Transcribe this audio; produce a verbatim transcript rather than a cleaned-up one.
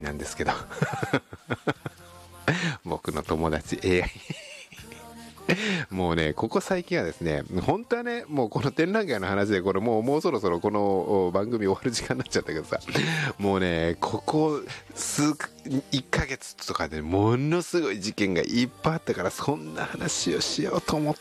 なんですけど僕の友達 エーアイ もうねここ最近はですね本当はねもうこの展覧会の話でこれもうもうそろそろこの番組終わる時間になっちゃったけどさもうねここ数いっかげつとかでものすごい事件がいっぱいあったからそんな話をしようと思っ